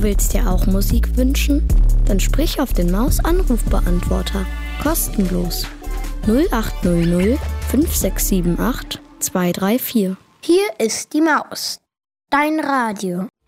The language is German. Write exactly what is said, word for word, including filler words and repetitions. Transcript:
Du willst dir auch Musik wünschen? Dann sprich auf den Maus-Anrufbeantworter. Kostenlos. null acht null null fünf sechs sieben acht zwei drei vier. Hier ist die Maus. Dein Radio.